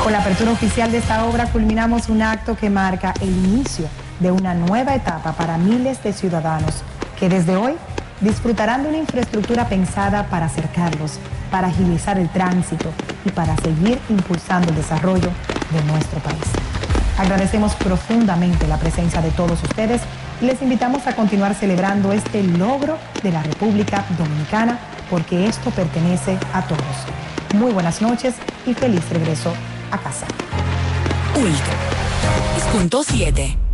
Con la apertura oficial de esta obra culminamos un acto que marca el inicio de una nueva etapa para miles de ciudadanos que desde hoy disfrutarán de una infraestructura pensada para acercarlos, para agilizar el tránsito y para seguir impulsando el desarrollo de nuestro país. Agradecemos profundamente la presencia de todos ustedes y les invitamos a continuar celebrando este logro de la República Dominicana, porque esto pertenece a todos. Muy buenas noches y feliz regreso a casa. Ultra. .7